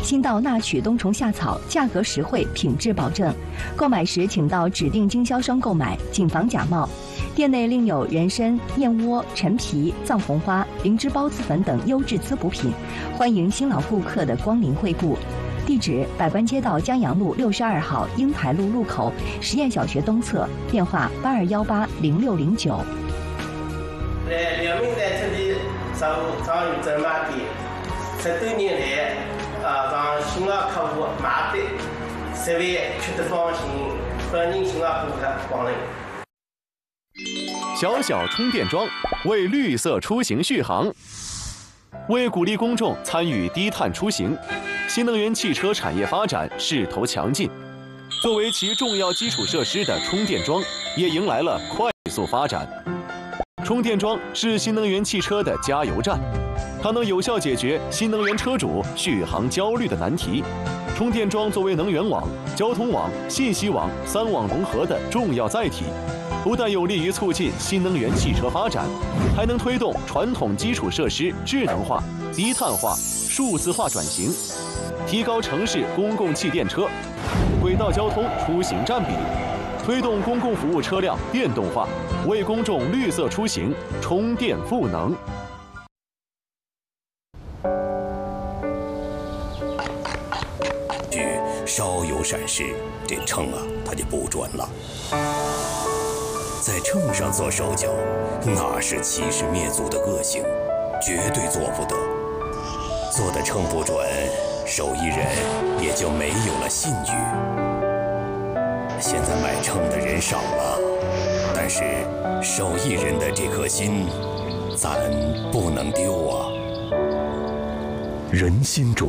新到纳曲冬虫夏草，价格实惠，品质保证。购买时请到指定经销商购买，谨防假冒。店内另有人参、燕窝、陈皮、藏红花、灵芝孢子粉等优质滋补品，欢迎新老顾客的光临惠顾。地址：百官街道江阳路62号英台路路口实验小学东侧，电话82180609。 在辽宁在这里商务张有专卖店，10多年来，让新老客户买对，10万吃得放心，欢迎新老顾客光临。 小小充电桩为绿色出行续航。为鼓励公众参与低碳出行，新能源汽车产业发展势头强劲。作为其重要基础设施的充电桩，也迎来了快速发展。充电桩是新能源汽车的加油站，它能有效解决新能源车主续航焦虑的难题。充电桩作为能源网、交通网、信息网3网融合的重要载体，不但有利于促进新能源汽车发展，还能推动传统基础设施智能化、低碳化、数字化转型，提高城市公共汽电车、轨道交通出行占比，推动公共服务车辆电动化，为公众绿色出行充电赋能。 稍有闪失，这秤啊，它就不准了。在秤上做手脚，那是欺师灭祖的恶行，绝对做不得。做的秤不准，手艺人也就没有了信誉。现在买秤的人少了，但是手艺人的这颗心，咱不能丢啊。人心准。